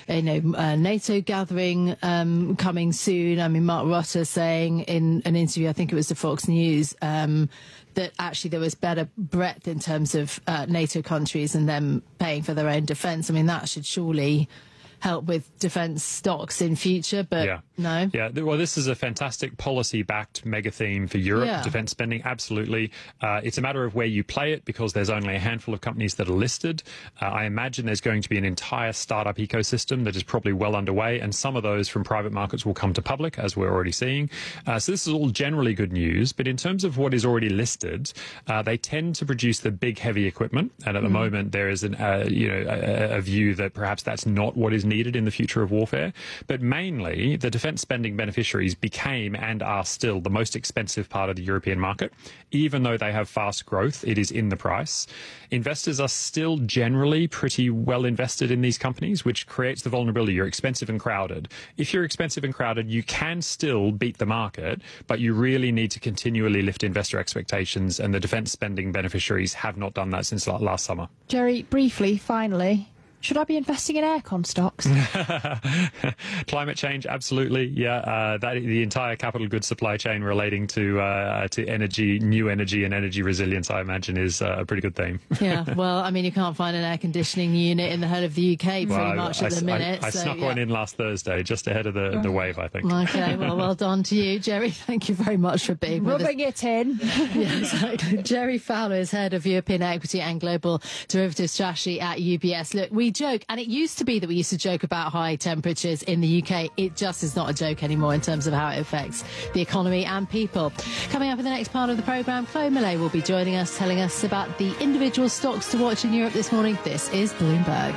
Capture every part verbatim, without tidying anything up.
you know, uh, NATO gathering um, coming soon. I mean, Mark Rutte saying in an interview, I think it was to Fox News, um, that actually there was better breadth in terms of uh, NATO countries and them paying for their own defence. I mean, that should surely help with defence stocks in future, but yeah. no. Yeah, well, this is a fantastic policy-backed mega theme for Europe, yeah. defence spending, absolutely. Uh, it's a matter of where you play it, because there's only a handful of companies that are listed. Uh, I imagine there's going to be an entire startup ecosystem that is probably well underway, and some of those from private markets will come to public, as we're already seeing. Uh, so this is all generally good news, but in terms of what is already listed, uh, they tend to produce the big, heavy equipment, and at the mm. moment there is an, uh, you know, a, a view that perhaps that's not what is needed in the future of warfare. But mainly, the defence spending beneficiaries became and are still the most expensive part of the European market. Even though they have fast growth, it is in the price. Investors are still generally pretty well invested in these companies, which creates the vulnerability. You're expensive and crowded. If you're expensive and crowded, you can still beat the market, but you really need to continually lift investor expectations, and the defence spending beneficiaries have not done that since last summer. Jerry, briefly, finally, should I be investing in aircon stocks? Climate change, absolutely. Yeah, uh, that the entire capital goods supply chain relating to uh, to energy, new energy, and energy resilience, I imagine, is uh, a pretty good theme. Yeah, well, I mean, you can't find an air conditioning unit in the whole of the U K pretty well, much I, at the I, minute. I, I so, snuck yeah. one in last Thursday, just ahead of the, the wave, I think. Okay, well, well done to you, Jerry. Thank you very much for being with us. Rubbing it in. Yeah, exactly. Jerry Fowler is head of European equity and global derivative strategy at U B S. Look, we joke, and it used to be that we used to joke about high temperatures in the U K. It just is not a joke anymore in terms of how it affects the economy and people. Coming up in the next part of the programme, Chloe Millay will be joining us, telling us about the individual stocks to watch in Europe this morning. This is Bloomberg.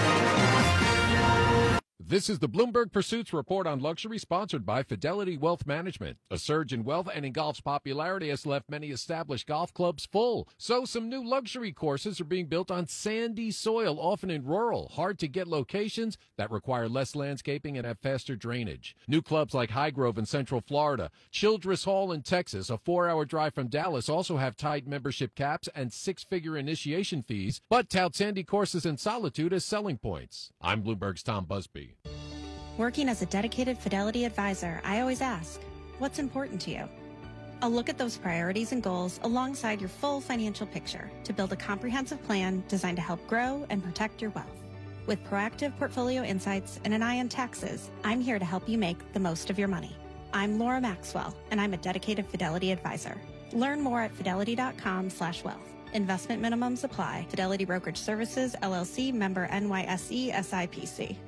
This is the Bloomberg Pursuits Report on Luxury, sponsored by Fidelity Wealth Management. A surge in wealth and in golf's popularity has left many established golf clubs full. So some new luxury courses are being built on sandy soil, often in rural, hard-to-get locations that require less landscaping and have faster drainage. New clubs like Highgrove in Central Florida, Childress Hall in Texas, a four-hour drive from Dallas, also have tight membership caps and six-figure initiation fees, but tout sandy courses in solitude as selling points. I'm Bloomberg's Tom Busby. Working as a dedicated Fidelity advisor, I always ask, what's important to you? I'll look at those priorities and goals alongside your full financial picture to build a comprehensive plan designed to help grow and protect your wealth. With proactive portfolio insights and an eye on taxes, I'm here to help you make the most of your money. I'm Laura Maxwell, and I'm a dedicated Fidelity advisor. Learn more at fidelity.com slash wealth. Investment minimums apply. Fidelity Brokerage Services, L L C, member N Y S E, S I P C.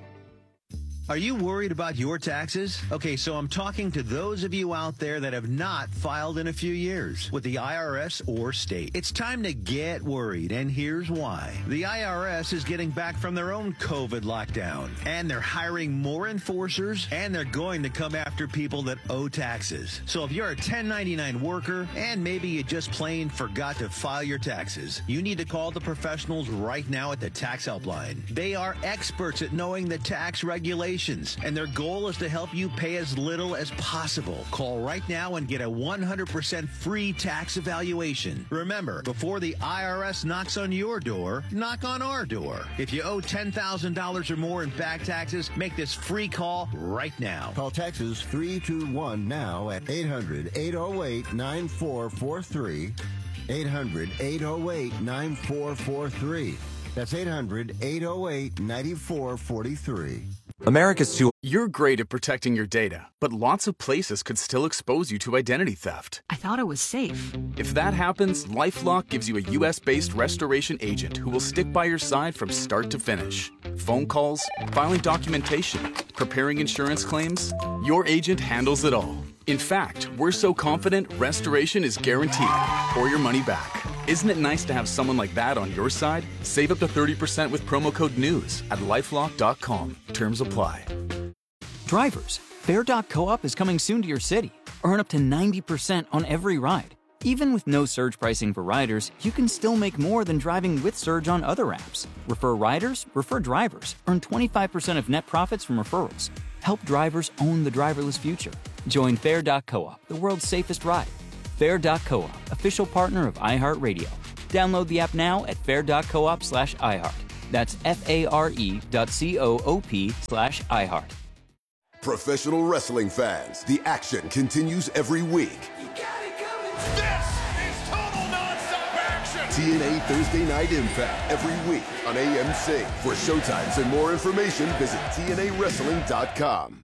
Are you worried about your taxes? Okay, so I'm talking to those of you out there that have not filed in a few years with the I R S or state. It's time to get worried, and here's why. The I R S is getting back from their own COVID lockdown, and they're hiring more enforcers, and they're going to come after people that owe taxes. So if you're a ten ninety-nine worker, and maybe you just plain forgot to file your taxes, you need to call the professionals right now at the Tax Helpline. They are experts at knowing the tax regulations, and their goal is to help you pay as little as possible. Call right now and get a one hundred percent free tax evaluation. Remember, before the I R S knocks on your door, knock on our door. If you owe ten thousand dollars or more in back taxes, make this free call right now. Call Texas three two one now at eight hundred, eight oh eight, nine four four three. eight hundred, eight oh eight, nine four four three. That's eight hundred, eight oh eight, nine four four three. America's too. You're great at protecting your data, but lots of places could still expose you to identity theft. I thought it was safe. If that happens, LifeLock gives you a U S-based restoration agent who will stick by your side from start to finish. Phone calls, filing documentation, preparing insurance claims, your agent handles it all. In fact, we're so confident restoration is guaranteed or your money back. Isn't it nice to have someone like that on your side? Save up to thirty percent with promo code NEWS at lifelock dot com. Terms apply. Drivers, Fair dot coop is coming soon to your city. Earn up to ninety percent on every ride. Even with no surge pricing for riders, you can still make more than driving with Surge on other apps. Refer riders, refer drivers. Earn twenty-five percent of net profits from referrals. Help drivers own the driverless future. Join Fair dot coop, the world's safest ride. Fair dot coop, official partner of iHeartRadio. Download the app now at fair dot coop slash iHeart. That's F-A-R-E dot C-O-O-P slash iHeart. Professional wrestling fans, the action continues every week. This is total nonstop action! T N A Thursday Night Impact every week on A M C. For showtimes and more information, visit T N A wrestling dot com.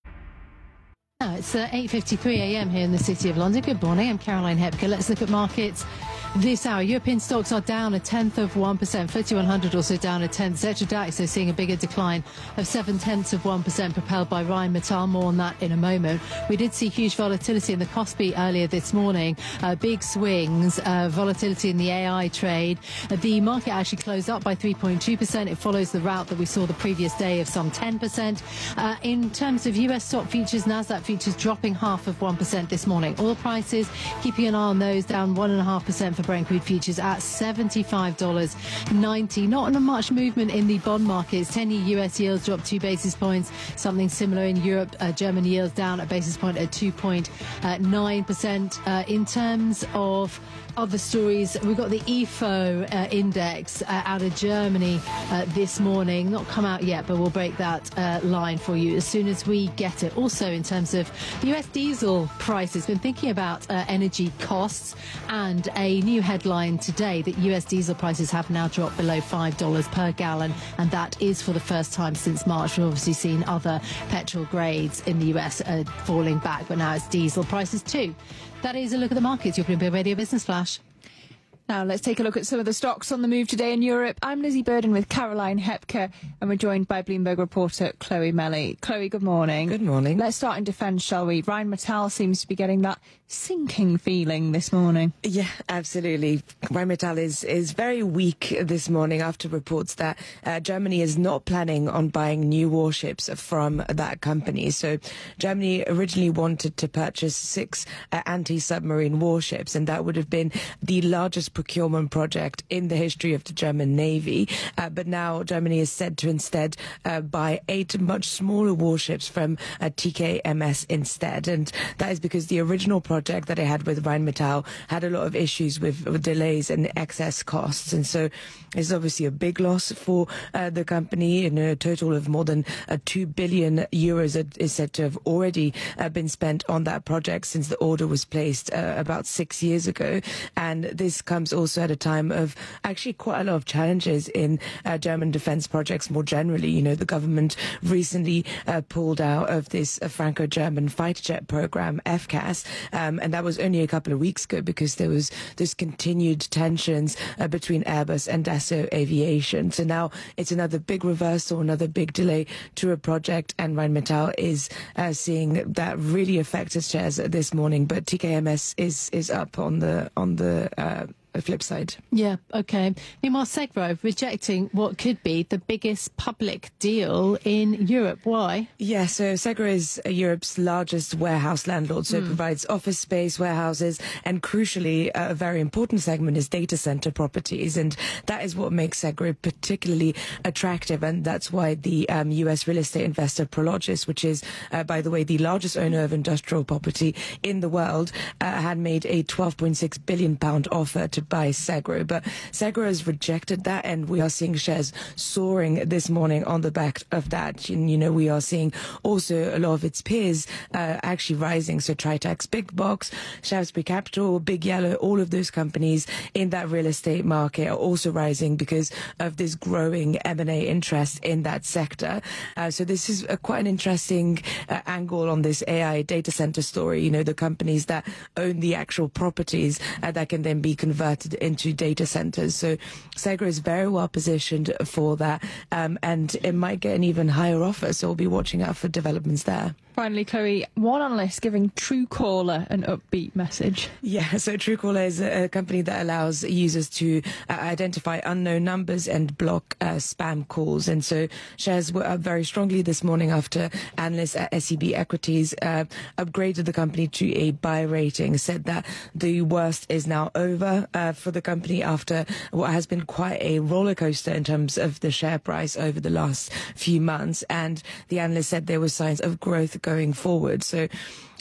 Now it's uh, eight fifty-three a m here in the City of London. Good morning, I'm Caroline Hepker. Let's look at markets this hour. European stocks are down a tenth of one percent. FTSE one hundred also down a tenth. Xetra DAX is seeing a bigger decline of seven tenths of one percent, propelled by Rheinmetall. More on that in a moment. We did see huge volatility in the Kospi earlier this morning. Uh, big swings, uh, volatility in the A I trade. Uh, the market actually closed up by three point two percent. It follows the route that we saw the previous day of some ten percent. Uh, in terms of U S stock futures, Nasdaq futures dropping half of one percent this morning. Oil prices, keeping an eye on those, down one point five percent for Brent crude futures at seventy-five dollars ninety. Not much movement in the bond markets. ten-year U S yields dropped two basis points. Something similar in Europe. Uh, German yields down a basis point at two point nine percent. Uh, in terms of other stories, we've got the I F O uh, index uh, out of Germany uh, this morning. Not come out yet, but we'll break that uh, line for you as soon as we get it. Also, in terms of U S diesel prices, been thinking about uh, energy costs, and a new headline today that U S diesel prices have now dropped below five dollars per gallon, and that is for the first time since March. We've obviously seen other petrol grades in the U S uh, falling back, but now it's diesel prices too. That is a look at the markets. You're Bloomberg Radio Business Flash. Now let's take a look at some of the stocks on the move today in Europe. I'm Lizzie Burden with Caroline Hepker, and we're joined by Bloomberg reporter Chloe Melly. Chloe, good morning. Good morning. Let's start in defence, shall we? Rheinmetall seems to be getting that sinking feeling this morning. Yeah, absolutely. Rheinmetall is, is very weak this morning after reports that uh, Germany is not planning on buying new warships from that company. So Germany originally wanted to purchase six uh, anti-submarine warships, and that would have been the largest procurement project in the history of the German Navy. Uh, but now Germany is said to instead uh, buy eight much smaller warships from uh, T K M S instead. And that is because the original project that it had with Rheinmetall had a lot of issues with, with delays and excess costs. And so it's obviously a big loss for uh, the company. In a total of more than uh, two billion euros is said to have already uh, been spent on that project since the order was placed uh, about six years ago. And this comes also at a time of actually quite a lot of challenges in uh, German defense projects more generally. You know, the government recently uh, pulled out of this uh, Franco-German fighter jet program, F CAS, um, and that was only a couple of weeks ago because there was this continued tensions uh, between Airbus and Dassault Aviation. So now it's another big reversal, another big delay to a project, and Rheinmetall is uh, seeing that really affect its shares this morning. But T K M S is is up on the on the uh, flip side. Yeah, okay. Meanwhile, Segro rejecting what could be the biggest public deal in Europe. Why? Yeah, so Segro is Europe's largest warehouse landlord, so mm. it provides office space, warehouses, and crucially, a very important segment is data center properties, and that is what makes Segro particularly attractive, and that's why the um, U S real estate investor Prologis, which is, uh, by the way, the largest owner of industrial property in the world, uh, had made a twelve point six billion pound offer to by Segro, but Segro has rejected that, and we are seeing shares soaring this morning on the back of that. And, you know, we are seeing also a lot of its peers uh, actually rising. So Tritax, Big Box, Shaftesbury Capital, Big Yellow, all of those companies in that real estate market are also rising because of this growing M and A interest in that sector. Uh, so this is a, quite an interesting uh, angle on this A I data center story. You know, the companies that own the actual properties uh, that can then be converted into data centers. So Segro is very well positioned for that, um, and it might get an even higher offer. So we'll be watching out for developments there. Finally, Chloe, one analyst giving Truecaller an upbeat message. Yeah, so Truecaller is a company that allows users to uh, identify unknown numbers and block uh, spam calls. And so shares were up very strongly this morning after analysts at S E B Equities uh, upgraded the company to a buy rating, said that the worst is now over uh, for the company after what has been quite a roller coaster in terms of the share price over the last few months. And the analyst said there were signs of growth going forward. So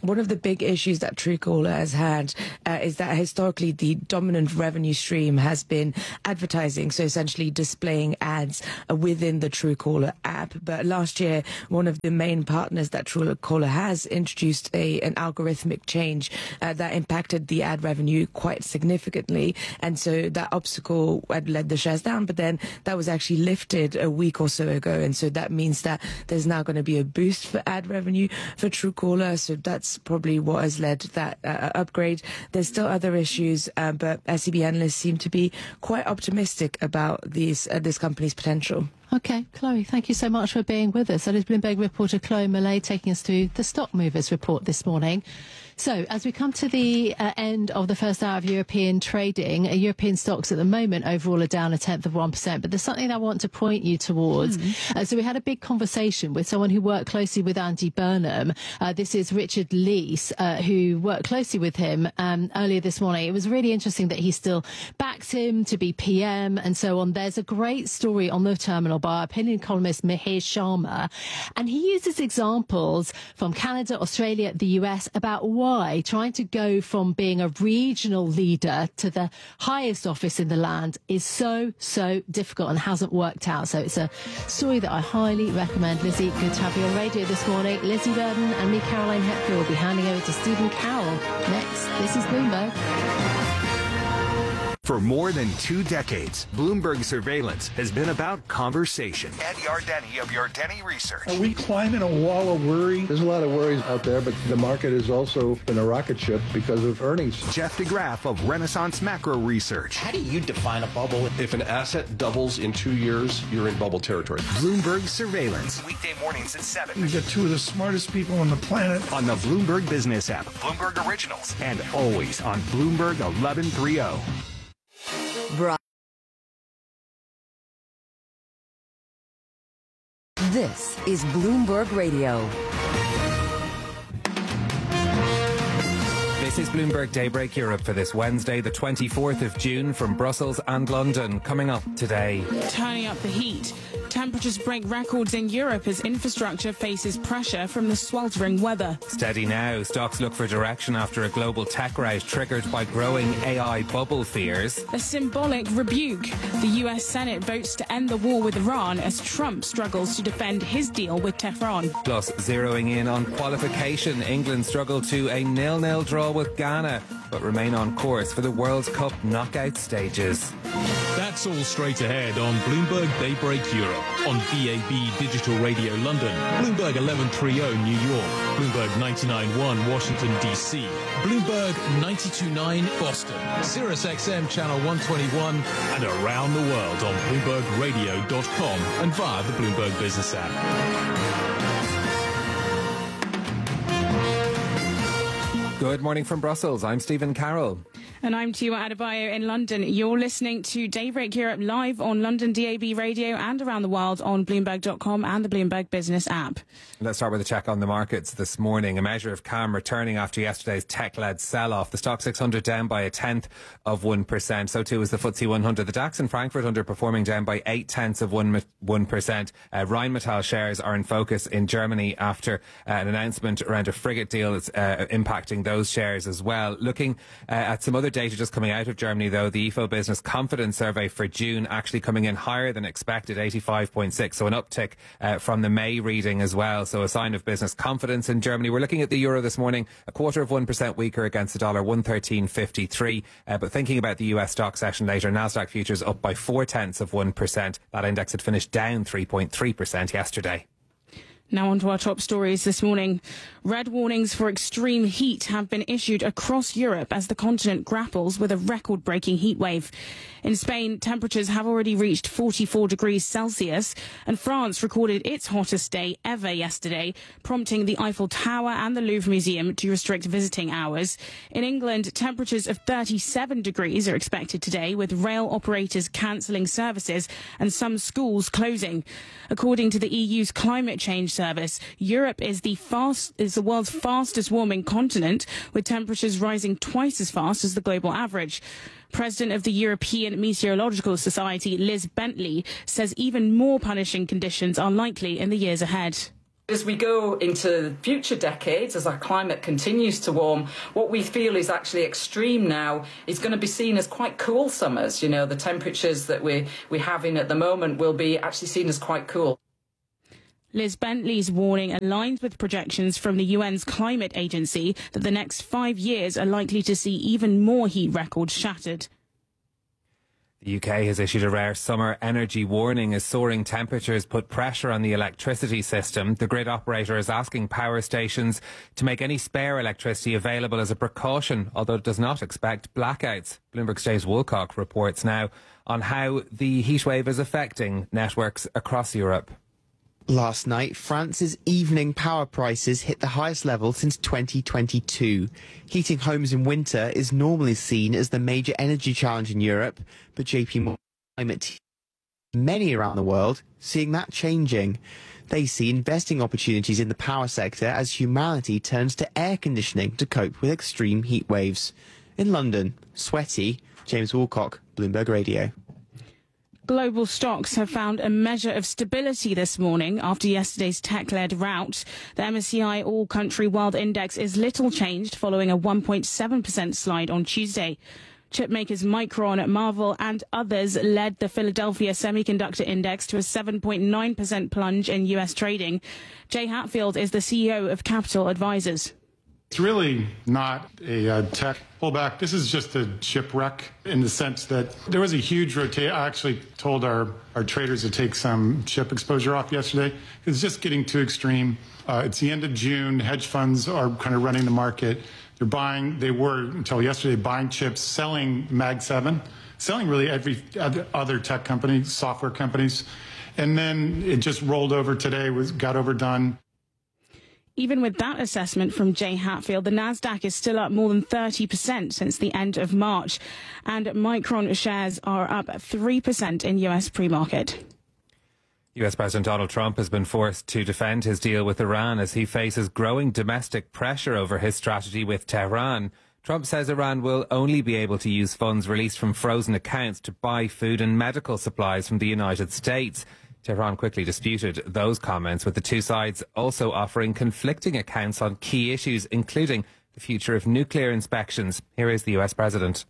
one of the big issues that Truecaller has had uh, is that historically the dominant revenue stream has been advertising, so essentially displaying ads uh, within the Truecaller app. But last year, one of the main partners that Truecaller has introduced a an algorithmic change uh, that impacted the ad revenue quite significantly, and so that obstacle had led the shares down. But then that was actually lifted a week or so ago, and so that means that there's now going to be a boost for ad revenue for Truecaller. So that's probably what has led to that uh, upgrade. There's still other issues, uh, but S E B analysts seem to be quite optimistic about these uh, this company's potential. Okay, Chloe, thank you so much for being with us. That is Bloomberg reporter Chloe Millay taking us through the Stock Movers report this morning. So, as we come to the uh, end of the first hour of European trading, uh, European stocks at the moment overall are down a tenth of one percent. But there's something I want to point you towards. Mm. Uh, so, we had a big conversation with someone who worked closely with Andy Burnham. Uh, this is Richard Leese, uh, who worked closely with him um, earlier this morning. It was really interesting that he still backs him to be P M and so on. There's a great story on the terminal by opinion columnist Mihir Sharma, and he uses examples from Canada, Australia, the U S about why trying to go from being a regional leader to the highest office in the land is so, so difficult and hasn't worked out. So it's a story that I highly recommend. Lizzie, good to have you on radio this morning. Lizzie Burden and me, Caroline Hepker, will be handing over to Stephen Carroll next. This is Bloomberg. For more than two decades, Bloomberg Surveillance has been about conversation. Ed Yardeni of Yardeni Research. Are we climbing a wall of worry? There's a lot of worries out there, but the market has also been a rocket ship because of earnings. Jeff DeGraff of Renaissance Macro Research. How do you define a bubble? If an asset doubles in two years, you're in bubble territory. Bloomberg Surveillance. Weekday mornings at seven. You get two of the smartest people on the planet. On the Bloomberg Business app. Bloomberg Originals. And always on Bloomberg eleven thirty. Bra- This is Bloomberg Radio. This is Bloomberg Daybreak Europe for this Wednesday, the twenty-fourth of June, from Brussels and London. Coming up today. Turning up the heat. Temperatures break records in Europe as infrastructure faces pressure from the sweltering weather. Steady now. Stocks look for direction after a global tech rout triggered by growing A I bubble fears. A symbolic rebuke. The U S Senate votes to end the war with Iran as Trump struggles to defend his deal with Tehran. Plus, zeroing in on qualification, England struggled to a nil-nil draw with Ghana, but remain on course for the World Cup knockout stages. That's all straight ahead on Bloomberg Daybreak Europe, on D A B Digital Radio London, Bloomberg eleven thirty New York, Bloomberg ninety-nine point one Washington, D C, Bloomberg ninety-two point nine Boston, Sirius X M Channel one twenty-one, and around the world on Bloomberg Radio dot com and via the Bloomberg Business app. Good morning from Brussels. I'm Stephen Carroll. And I'm Tiwa Adebayo in London. You're listening to Daybreak Europe live on London D A B Radio and around the world on Bloomberg dot com and the Bloomberg Business app. Let's start with a check on the markets this morning. A measure of calm returning after yesterday's tech-led sell-off. The Stoxx six hundred down by a tenth of one percent. So too is the F T S E one hundred. The DAX in Frankfurt underperforming, down by eight tenths of one percent. Uh, Rheinmetall shares are in focus in Germany after uh, an announcement around a frigate deal that's uh, impacting those shares as well. Looking uh, at some other data just coming out of Germany, though, the I F O Business Confidence Survey for June actually coming in higher than expected, eighty-five point six, so an uptick uh, from the May reading as well, so a sign of business confidence in Germany. We're looking at the euro this morning, a quarter of one percent weaker against the dollar, one thirteen fifty-three, uh, but thinking about the U S stock session later, Nasdaq futures up by four tenths of one percent. That index had finished down three point three percent yesterday. Now on to our top stories this morning. Red warnings for extreme heat have been issued across Europe as the continent grapples with a record-breaking heat wave. In Spain, temperatures have already reached forty-four degrees Celsius, and France recorded its hottest day ever yesterday, prompting the Eiffel Tower and the Louvre Museum to restrict visiting hours. In England, temperatures of thirty-seven degrees are expected today, with rail operators cancelling services and some schools closing. According to the E U's climate change service, Europe is the fast is the world's fastest warming continent, with temperatures rising twice as fast as the global average. President of the European Meteorological Society, Liz Bentley, says even more punishing conditions are likely in the years ahead. As we go into future decades, as our climate continues to warm, what we feel is actually extreme now is going to be seen as quite cool summers. You know, the temperatures that we, we're having at the moment will be actually seen as quite cool. Liz Bentley's warning aligns with projections from the U N's climate agency that the next five years are likely to see even more heat records shattered. The U K has issued a rare summer energy warning as soaring temperatures put pressure on the electricity system. The grid operator is asking power stations to make any spare electricity available as a precaution, although it does not expect blackouts. Bloomberg's James Woolcock reports now on how the heatwave is affecting networks across Europe. Last night, France's evening power prices hit the highest level since twenty twenty-two. Heating homes in winter is normally seen as the major energy challenge in Europe, but J P Morgan Climate, many around the world, seeing that changing. They see investing opportunities in the power sector as humanity turns to air conditioning to cope with extreme heat waves. In London, sweaty, James Woolcock, Bloomberg Radio. Global stocks have found a measure of stability this morning after yesterday's tech-led rout. The M S C I All-Country World Index is little changed following a one point seven percent slide on Tuesday. Chipmakers Micron, Marvell and others led the Philadelphia Semiconductor Index to a seven point nine percent plunge in U S trading. Jay Hatfield is the C E O of Capital Advisors. It's really not a uh, tech pullback. This is just a shipwreck in the sense that there was a huge rotation. I actually told our, our traders to take some chip exposure off yesterday. It's just getting too extreme. Uh, it's the end of June. Hedge funds are kind of running the market. They're buying, they were until yesterday, buying chips, selling Mag seven, selling really every other tech company, software companies. And then it just rolled over today, was got overdone. Even with that assessment from Jay Hatfield, the Nasdaq is still up more than thirty percent since the end of March, and Micron shares are up three percent in U S pre-market. U S President Donald Trump has been forced to defend his deal with Iran as he faces growing domestic pressure over his strategy with Tehran. Trump says Iran will only be able to use funds released from frozen accounts to buy food and medical supplies from the United States. Tehran quickly disputed those comments, with the two sides also offering conflicting accounts on key issues, including the future of nuclear inspections. Here is the U S President.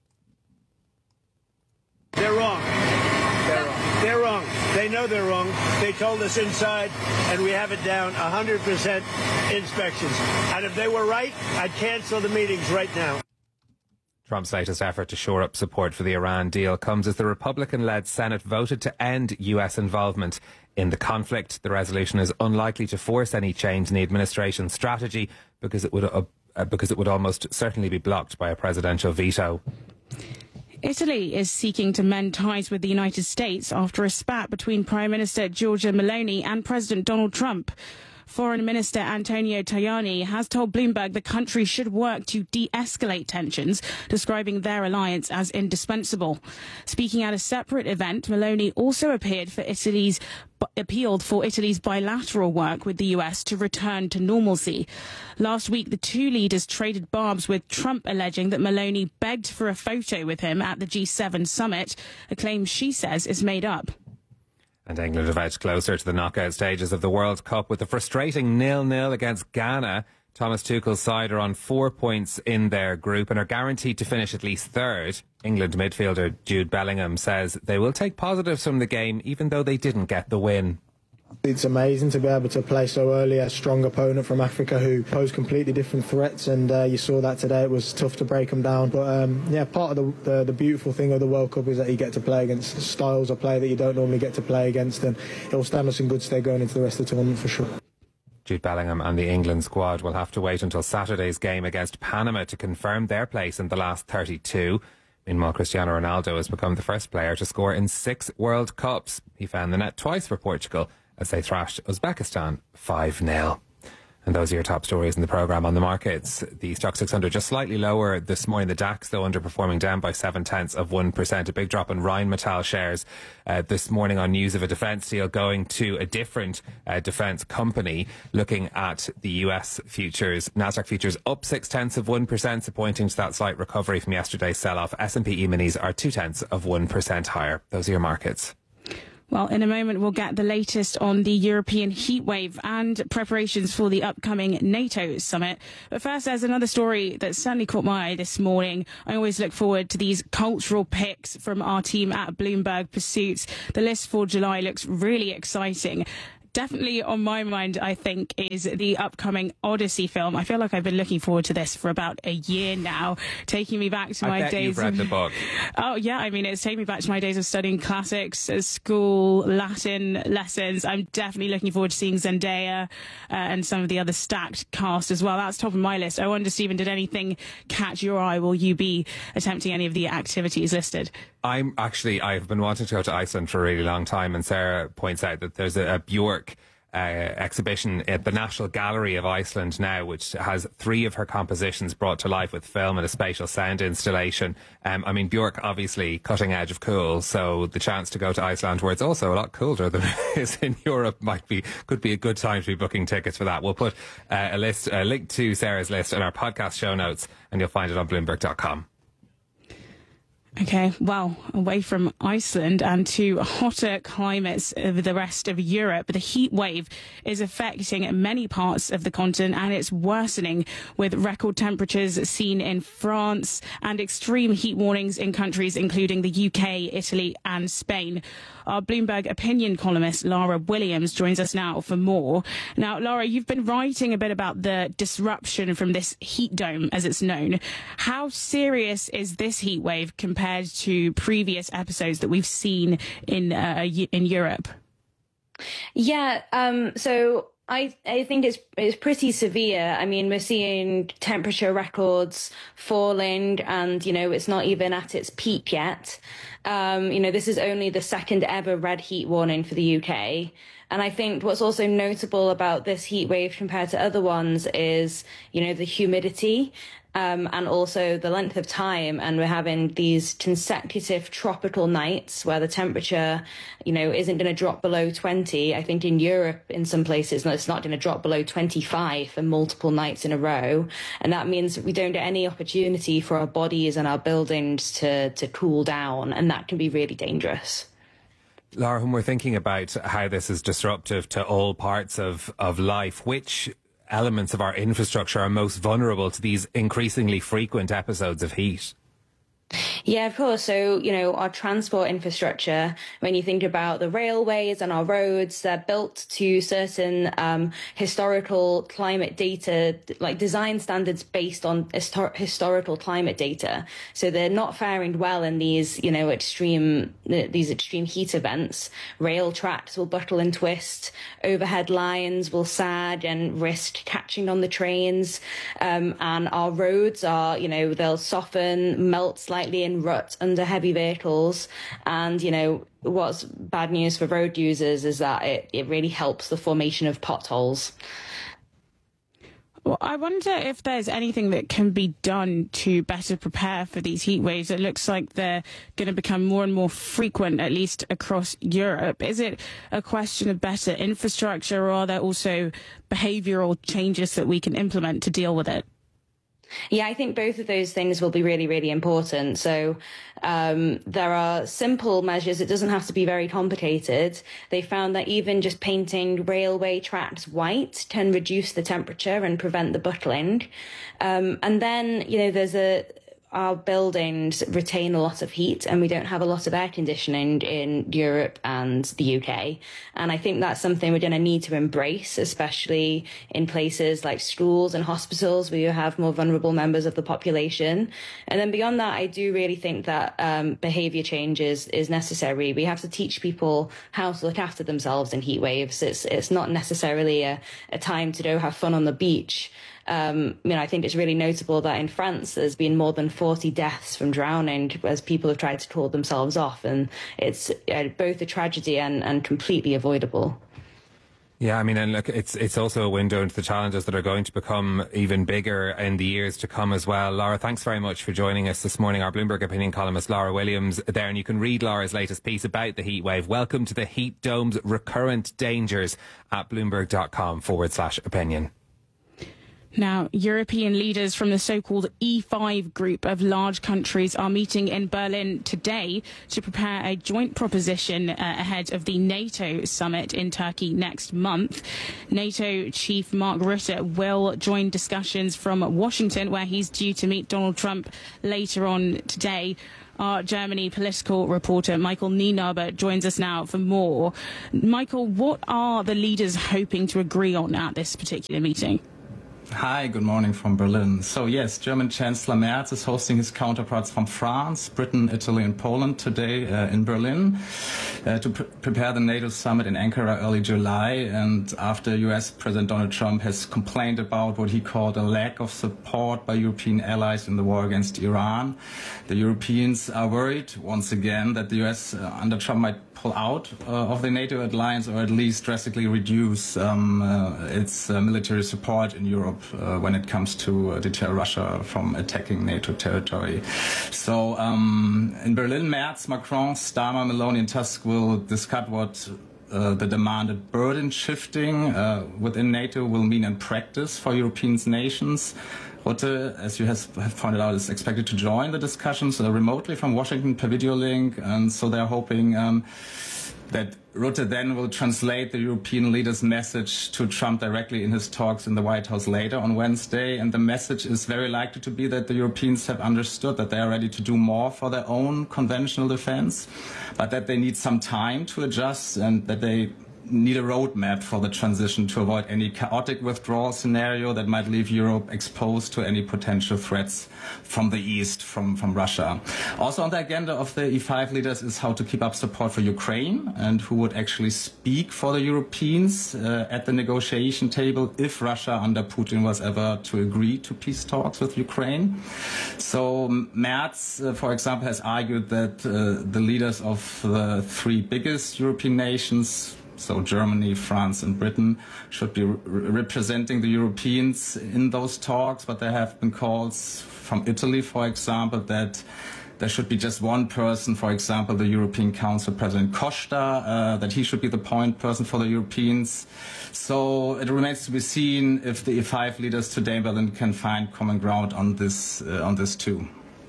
They're wrong. They're wrong. They're wrong. They know they're wrong. They told us inside, and we have it down one hundred percent inspections. And if they were right, I'd cancel the meetings right now. Trump's latest effort to shore up support for the Iran deal comes as the Republican-led Senate voted to end U S involvement in the conflict. The resolution is unlikely to force any change in the administration's strategy because it would uh, because it would almost certainly be blocked by a presidential veto. Italy is seeking to mend ties with the United States after a spat between Prime Minister Giorgia Meloni and President Donald Trump. Foreign Minister Antonio Tajani has told Bloomberg the country should work to de-escalate tensions, describing their alliance as indispensable. Speaking at a separate event, Meloni also appeared for Italy's appealed for Italy's bilateral work with the U S to return to normalcy. Last week, the two leaders traded barbs, with Trump alleging that Meloni begged for a photo with him at the G seven summit, a claim she says is made up. And England have edged closer to the knockout stages of the World Cup with a frustrating nil nil against Ghana. Thomas Tuchel's side are on four points in their group and are guaranteed to finish at least third. England midfielder Jude Bellingham says they will take positives from the game even though they didn't get the win. It's amazing to be able to play so early a strong opponent from Africa who pose completely different threats, and uh, you saw that today. It was tough to break them down, but um, yeah, part of the, the the beautiful thing of the World Cup is that you get to play against styles of play that you don't normally get to play against, and it will stand us in good stead going into the rest of the tournament for sure. Jude Bellingham and the England squad will have to wait until Saturday's game against Panama to confirm their place in the last thirty-two. Meanwhile, Cristiano Ronaldo has become the first player to score in six World Cups. He found the net twice for Portugal as they thrashed Uzbekistan five nil. And those are your top stories in the programme. On the markets, the Stock six hundred just slightly lower this morning. The DAX, though, underperforming, down by seven tenths of one percent. A big drop in Rheinmetall shares uh, this morning on news of a defence deal going to a different uh, defence company. Looking at the U S futures, Nasdaq futures up six tenths of one percent, pointing to that slight recovery from yesterday's sell-off. S and P E-minis are two tenths of one percent higher. Those are your markets. Well, in a moment, we'll get the latest on the European heatwave and preparations for the upcoming NATO summit. But first, there's another story that certainly caught my eye this morning. I always look forward to these cultural picks from our team at Bloomberg Pursuits. The list for July looks really exciting. Definitely on my mind, I think, is the upcoming Odyssey film. I feel like I've been looking forward to this for about a year now, taking me back to I my bet days. You've read of... the book. Oh, yeah. I mean, it's taking me back to my days of studying classics at school, Latin lessons. I'm definitely looking forward to seeing Zendaya uh, and some of the other stacked cast as well. That's top of my list. I wonder, Stephen, did anything catch your eye? Will you be attempting any of the activities listed? I'm actually, I've been wanting to go to Iceland for a really long time, and Sarah points out that there's a, a Björk uh, exhibition at the National Gallery of Iceland now, which has three of her compositions brought to life with film and a spatial sound installation. Um, I mean, Björk, obviously cutting edge of cool, so the chance to go to Iceland, where it's also a lot colder than it is in Europe, might be, could be a good time to be booking tickets for that. We'll put uh, a list, a link to Sarah's list in our podcast show notes, and you'll find it on Bloomberg dot com. Okay, well, away from Iceland and to hotter climates of the rest of Europe, the heat wave is affecting many parts of the continent, and it's worsening with record temperatures seen in France and extreme heat warnings in countries including the U K, Italy and Spain. Our Bloomberg opinion columnist Lara Williams joins us now for more. Now, Lara, you've been writing a bit about the disruption from this heat dome, as it's known. How serious is this heat wave compared to previous episodes that we've seen in uh, in Europe? Yeah, um, so I I think it's it's pretty severe. I mean, we're seeing temperature records falling, and you know it's not even at its peak yet. Um, you know, this is only the second ever red heat warning for the U K. And I think what's also notable about this heat wave compared to other ones is, you know, the humidity. Um, and also the length of time, and we're having these consecutive tropical nights where the temperature, you know, isn't going to drop below twenty. I think in Europe, in some places, it's not going to drop below twenty-five for multiple nights in a row. And that means we don't get any opportunity for our bodies and our buildings to, to cool down, and that can be really dangerous. Lara, when we're thinking about how this is disruptive to all parts of, of life, which elements of our infrastructure are most vulnerable to these increasingly frequent episodes of heat? Yeah, of course. So, you know, our transport infrastructure, when you think about the railways and our roads, they're built to certain um, historical climate data, like design standards based on histor- historical climate data. So they're not faring well in these, you know, extreme, these extreme heat events. Rail tracks will buckle and twist. Overhead lines will sag and risk catching on the trains. Um, and our roads are, you know, they'll soften, melt slightly in rut under heavy vehicles. And, you know, what's bad news for road users is that it, it really helps the formation of potholes. Well, I wonder if there's anything that can be done to better prepare for these heat waves. It looks like they're going to become more and more frequent, at least across Europe. Is it a question of better infrastructure, or are there also behavioural changes that we can implement to deal with it? Yeah, I think both of those things will be really, really important. So um, there are simple measures. It doesn't have to be very complicated. They found that even just painting railway tracks white can reduce the temperature and prevent the buckling. Um, and then, you know, there's a our buildings retain a lot of heat, and we don't have a lot of air conditioning in Europe and the U K. And I think that's something we're going to need to embrace, especially in places like schools and hospitals where you have more vulnerable members of the population. And then beyond that, I do really think that um, behaviour change is, is necessary. We have to teach people how to look after themselves in heat waves. It's, it's not necessarily a, a time to go have fun on the beach. Um, you know, I think it's really notable that in France there's been more than forty deaths from drowning as people have tried to cool themselves off, and it's uh, both a tragedy and, and completely avoidable. Yeah, I mean, and look, it's it's also a window into the challenges that are going to become even bigger in the years to come as well. Lara, thanks very much for joining us this morning. Our Bloomberg opinion columnist, Lara Williams, there, and you can read Lara's latest piece about the heat wave. Welcome to the heat dome's recurrent dangers at bloomberg.com forward slash opinion. Now, European leaders from the so-called E five group of large countries are meeting in Berlin today to prepare a joint proposition uh, ahead of the NATO summit in Turkey next month. NATO chief Mark Rutte will join discussions from Washington, where he's due to meet Donald Trump later on today. Our Germany political reporter Michael Nienaber joins us now for more. Michael, what are the leaders hoping to agree on at this particular meeting? Hi, good morning from Berlin. So yes, German Chancellor Merz is hosting his counterparts from France, Britain, Italy and Poland today uh, in Berlin uh, to pr prepare the NATO summit in Ankara early July. And after U S President Donald Trump has complained about what he called a lack of support by European allies in the war against Iran, the Europeans are worried once again that the U S uh, under Trump might pull out uh, of the NATO alliance, or at least drastically reduce um, uh, its uh, military support in Europe uh, when it comes to uh, deter Russia from attacking NATO territory. So um, in Berlin, Merz, Macron, Starmer, Meloni and Tusk will discuss what uh, the demanded burden shifting uh, within NATO will mean in practice for European nations. Rutte, as you have pointed out, is expected to join the discussions uh, remotely from Washington per video link, and so they're hoping um, that Rutte then will translate the European leaders' message to Trump directly in his talks in the White House later on Wednesday. And the message is very likely to be that the Europeans have understood that they are ready to do more for their own conventional defense, but that they need some time to adjust and that they need a roadmap for the transition to avoid any chaotic withdrawal scenario that might leave Europe exposed to any potential threats from the east, from, from Russia. Also on the agenda of the E five leaders is how to keep up support for Ukraine and who would actually speak for the Europeans uh, at the negotiation table if Russia under Putin was ever to agree to peace talks with Ukraine. So Merz, uh, for example, has argued that uh, the leaders of the three biggest European nations, so Germany, France and Britain, should be re representing the Europeans in those talks, but there have been calls from Italy, for example, that there should be just one person, for example, the European Council President Costa, uh, that he should be the point person for the Europeans. So it remains to be seen if the E five leaders today in Berlin can find common ground on this, uh, on this too.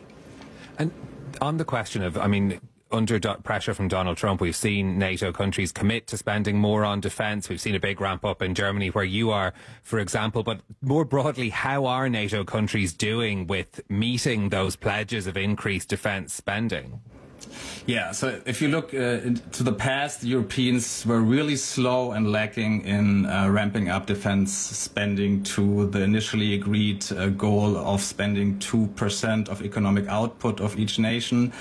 And on the question of, I mean, under pressure from Donald Trump, we've seen NATO countries commit to spending more on defence. We've seen a big ramp up in Germany, where you are, for example. But more broadly, how are NATO countries doing with meeting those pledges of increased defence spending? Yeah, so if you look uh, into the past, the Europeans were really slow and lacking in uh, ramping up defense spending to the initially agreed uh, goal of spending two percent of economic output of each nation.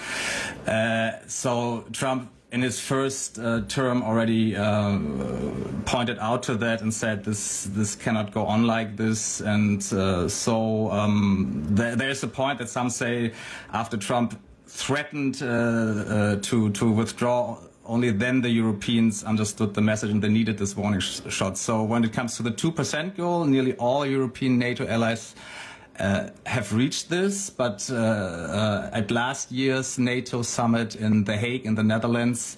Uh, so Trump, in his first uh, term, already uh, pointed out to that and said this this cannot go on like this. And uh, so um, there, there's a point that some say after Trump threatened uh, uh, to to withdraw, only then the Europeans understood the message and they needed this warning sh shot. So when it comes to the two percent goal, nearly all European NATO allies uh, have reached this. But uh, uh, at last year's NATO summit in The Hague in the Netherlands,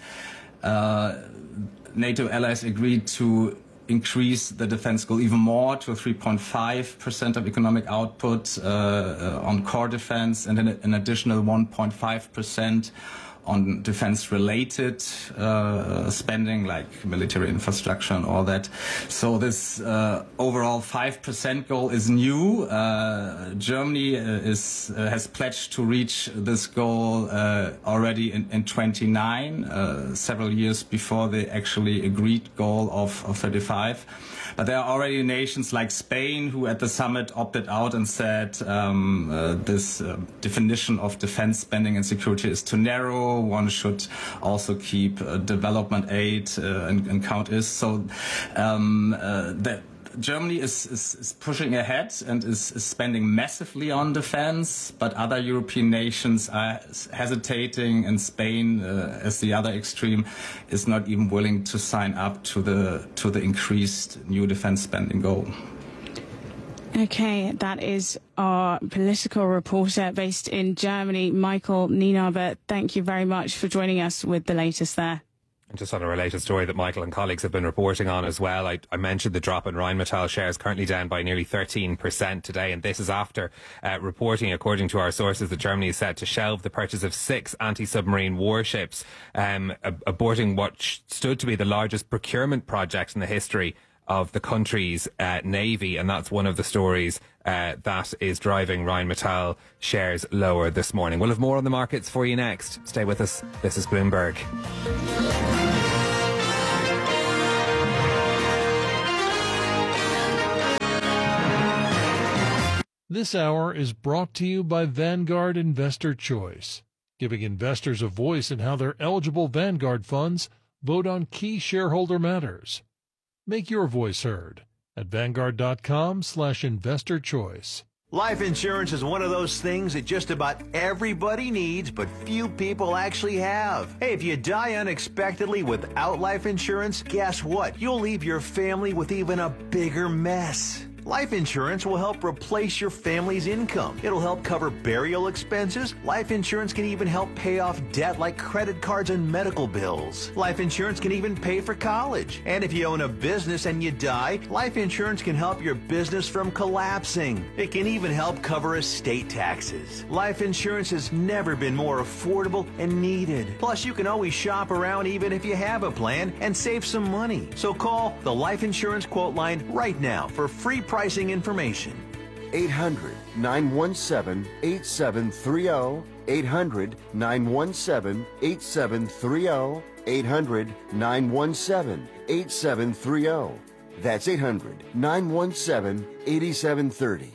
uh, NATO allies agreed to increase the defense goal even more to three point five percent of economic output uh, uh, on core defense, and an, an additional one point five percent on defense-related uh, spending, like military infrastructure and all that. So this uh, overall five percent goal is new. Uh, Germany uh, is uh, has pledged to reach this goal uh, already in, in twenty-nine, uh, several years before the actually agreed goal of, of thirty-five. But there are already nations like Spain who at the summit opted out and said um, uh, this uh, definition of defense spending and security is too narrow. One should also keep uh, development aid uh, and, and count is. So um, uh, that Germany is, is, is pushing ahead and is, is spending massively on defense, but other European nations are hesitating, and Spain, uh, as the other extreme, is not even willing to sign up to the to the increased new defense spending goal. Okay, that is our political reporter based in Germany, Michael Nienaber. Thank you very much for joining us with the latest there. And just on a related story that Michael and colleagues have been reporting on as well, I, I mentioned the drop in Rheinmetall shares, currently down by nearly thirteen percent today. And this is after uh, reporting, according to our sources, that Germany is set to shelve the purchase of six anti-submarine warships, um, ab- aborting what sh- stood to be the largest procurement project in the history of the country's uh, navy. And that's one of the stories uh, that is driving Rheinmetall shares lower this morning. We'll have more on the markets for you next. Stay with us. This is Bloomberg. This hour is brought to you by Vanguard Investor Choice, giving investors a voice in how their eligible Vanguard funds vote on key shareholder matters. Make your voice heard at Vanguard.com slash investor choice. Life insurance is one of those things that just about everybody needs, but few people actually have. Hey, if you die unexpectedly without life insurance, guess what? You'll leave your family with even a bigger mess. Life insurance will help replace your family's income. It'll help cover burial expenses. Life insurance can even help pay off debt like credit cards and medical bills. Life insurance can even pay for college. And if you own a business and you die, life insurance can help your business from collapsing. It can even help cover estate taxes. Life insurance has never been more affordable and needed. Plus, you can always shop around even if you have a plan and save some money. So call the Life Insurance Quote Line right now for free pricing information. eight hundred, nine one seven, eight seven three zero. eight hundred, nine one seven, eight seven three zero. eight hundred, nine one seven, eight seven three zero. That's eight hundred, nine one seven, eight seven three zero.